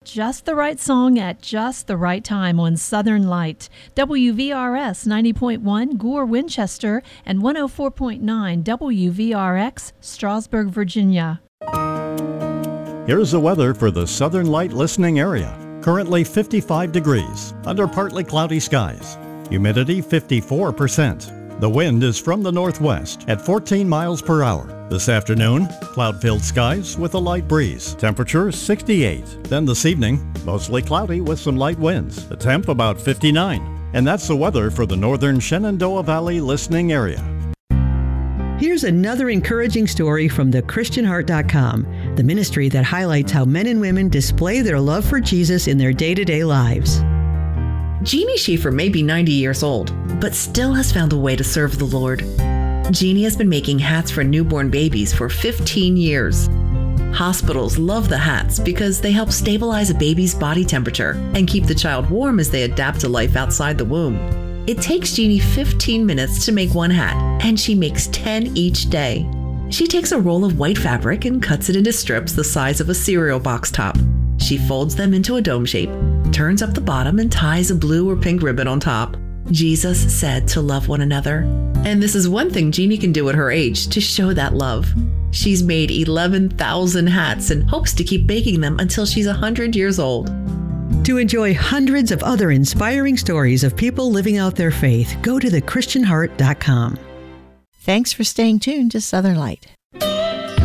Just the right song at just the right time on Southern Light. WVRS 90.1 Gore, Winchester, and 104.9 WVRX, Strasburg, Virginia. Here's the weather for the Southern Light listening area. Currently 55 degrees, under partly cloudy skies. Humidity 54%. The wind is from the northwest at 14 miles per hour. This afternoon, cloud-filled skies with a light breeze. Temperature 68. Then this evening, mostly cloudy with some light winds. The temp about 59. And that's the weather for the northern Shenandoah Valley listening area. Here's another encouraging story from thechristianheart.com, the ministry that highlights how men and women display their love for Jesus in their day-to-day lives. Jeannie Schaefer may be 90 years old, but still has found a way to serve the Lord. Jeannie has been making hats for newborn babies for 15 years. Hospitals love the hats because they help stabilize a baby's body temperature and keep the child warm as they adapt to life outside the womb. It takes Jeannie 15 minutes to make one hat, and she makes 10 each day. She takes a roll of white fabric and cuts it into strips the size of a cereal box top. She folds them into a dome shape, turns up the bottom, and ties a blue or pink ribbon on top. Jesus said to love one another. And this is one thing Jeannie can do at her age to show that love. She's made 11,000 hats and hopes to keep baking them until she's 100 years old. To enjoy hundreds of other inspiring stories of people living out their faith, go to thechristianheart.com. Thanks for staying tuned to Southern Light.